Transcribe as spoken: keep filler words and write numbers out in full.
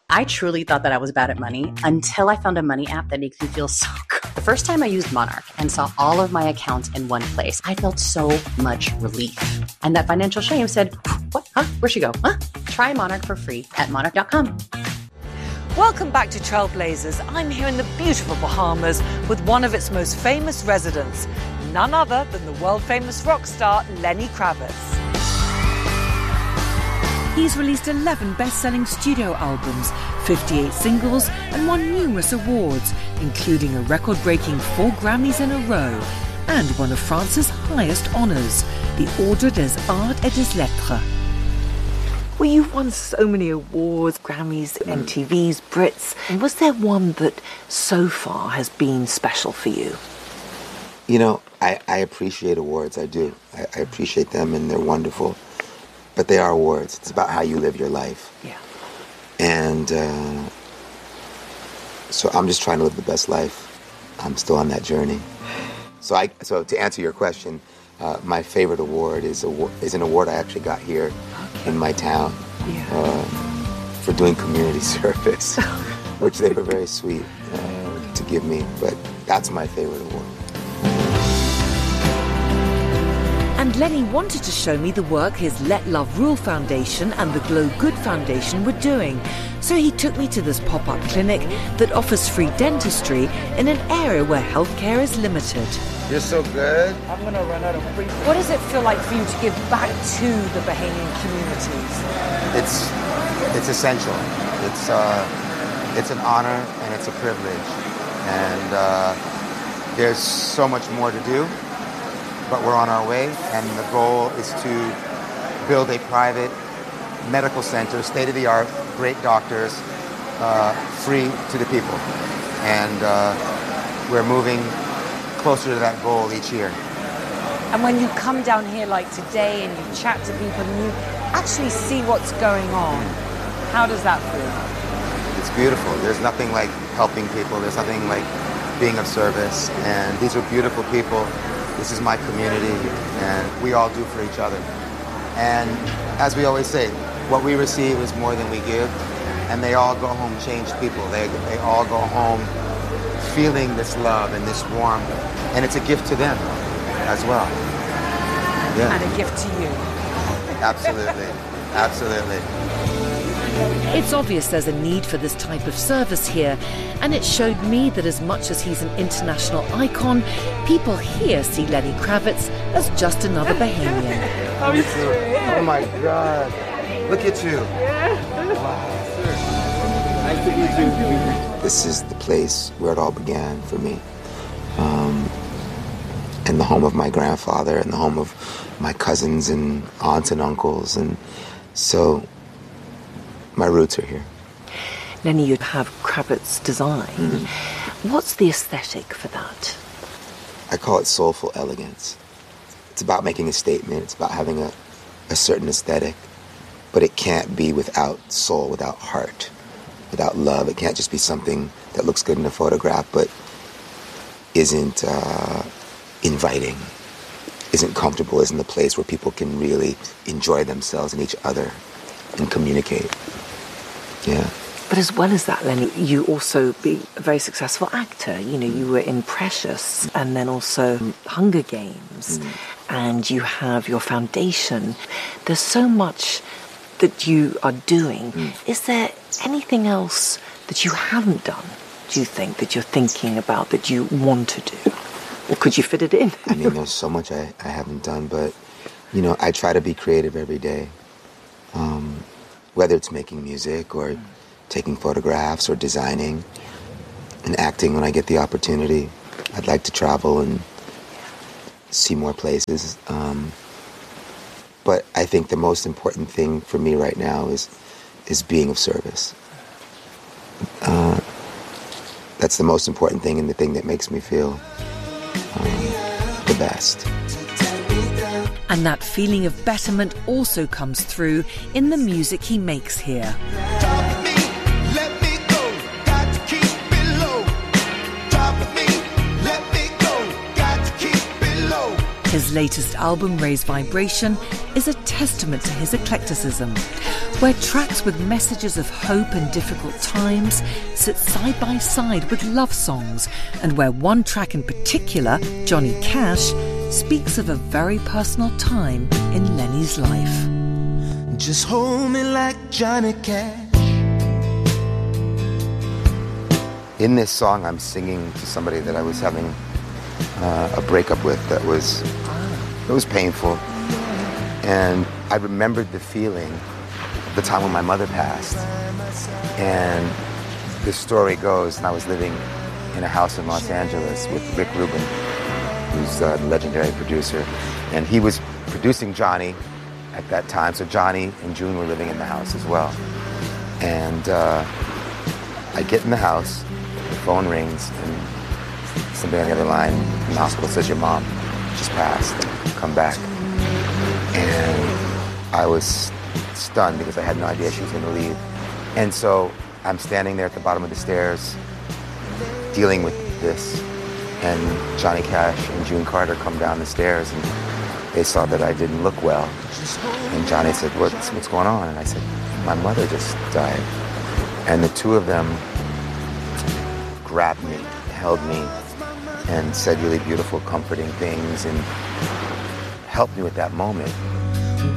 I truly thought that I was bad at money until I found a money app that makes me feel so good. The first time I used Monarch and saw all of my accounts in one place, I felt so much relief. And that financial shame said, what? Huh? Where'd she go? Huh? Try Monarch for free at monarch dot com. Welcome back to Trailblazers. I'm here in the beautiful Bahamas with one of its most famous residents, none other than the world-famous rock star Lenny Kravitz. He's released eleven best-selling studio albums, fifty-eight singles, and won numerous awards, including a record-breaking four Grammys in a row, and one of France's highest honours, the Ordre des Arts et des Lettres. Well, you've won so many awards, Grammys, M T Vs, Brits. And was there one that so far has been special for you? You know, I, I appreciate awards, I do. I, I appreciate them and they're wonderful. But they are awards. It's about how you live your life. Yeah. And uh, so I'm just trying to live the best life. I'm still on that journey. So I so to answer your question, uh, my favorite award is a, is an award I actually got here in my town yeah. uh, for doing community service, which they were very sweet uh, to give me. But that's my favorite award. And Lenny wanted to show me the work his Let Love Rule Foundation and the Glow Good Foundation were doing. So he took me to this pop-up clinic that offers free dentistry in an area where healthcare is limited. You're so good. I'm going to run out of free. What does it feel like for you to give back to the Bahamian communities? It's it's essential. It's uh, it's an honor and it's a privilege. And uh, there's so much more to do. But we're on our way, and the goal is to build a private medical center, state-of-the-art, great doctors, uh, free to the people. And uh, we're moving closer to that goal each year. And when you come down here like today and you chat to people and you actually see what's going on, how does that feel? It's beautiful. There's nothing like helping people. There's nothing like being of service. And these are beautiful people. This is my community, and we all do for each other. And as we always say, what we receive is more than we give, and they all go home changed people. They, they all go home feeling this love and this warmth, and it's a gift to them as well. Yeah. And a gift to you. Absolutely, absolutely. It's obvious there's a need for this type of service here, and it showed me that as much as he's an international icon, people here see Lenny Kravitz as just another Bahamian. Oh my God. Look at you. Wow. Nice to meet you. This is the place where it all began for me. Um, and the home of my grandfather and the home of my cousins and aunts and uncles. And so my roots are here. Lenny, you have Kravitz design. Mm-hmm. What's the aesthetic for that? I call it soulful elegance. It's about making a statement. It's about having a, a certain aesthetic. But it can't be without soul, without heart, without love. It can't just be something that looks good in a photograph but isn't uh, inviting, isn't comfortable, isn't a place where people can really enjoy themselves and each other and communicate. Yeah. But as well as that, Lenny, you also be a very successful actor. You know, you were in Precious and then also Hunger Games, mm. and you have your foundation. There's so much that you are doing. Mm. Is there anything else that you haven't done, do you think, that you're thinking about that you want to do? Or could you fit it in? I mean, there's so much I, I haven't done, but, you know, I try to be creative every day. Um, whether it's making music or mm. taking photographs or designing and acting when I get the opportunity. I'd like to travel and see more places. Um, but I think the most important thing for me right now is is being of service. Uh, that's the most important thing and the thing that makes me feel um, the best. And that feeling of betterment also comes through in the music he makes here. His latest album, Raise Vibration, is a testament to his eclecticism, where tracks with messages of hope in difficult times sit side by side with love songs, and where one track in particular, Johnny Cash, speaks of a very personal time in Lenny's life. Just hold me like Johnny Cash. In this song, I'm singing to somebody that I was having uh, a breakup with that was, it was painful. And I remembered the feeling of the time when my mother passed. And the story goes, and I was living in a house in Los Angeles with Rick Rubin, who's uh, the legendary producer. And he was producing Johnny at that time. So Johnny and June were living in the house as well. And uh, I get in the house, the phone rings, and somebody on the other line in the hospital says, your mom just passed, come back. And I was stunned because I had no idea she was going to leave. And so I'm standing there at the bottom of the stairs dealing with this, and Johnny Cash and June Carter come down the stairs, and they saw that I didn't look well. And Johnny said, what's, what's going on? And I said, my mother just died. And the two of them grabbed me, held me, and said really beautiful, comforting things, and helped me with that moment.